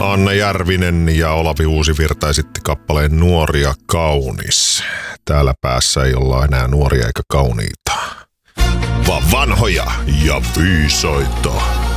Anna Järvinen ja Olavi Uusivirta esitti kappaleen Nuoria kaunis. Täällä päässä ei olla enää nuoria eikä kauniita, vaan vanhoja ja viisaita.